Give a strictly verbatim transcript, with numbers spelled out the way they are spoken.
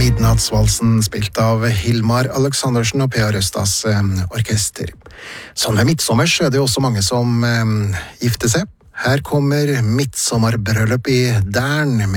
Midnattsvalsen spilt av Hilmar Alexandersen og P A Røstas eh, orkester. Sånn ved midtsommers er det jo også mange som eh, gifter seg. Her kommer Midtsommerbryllup i Dern med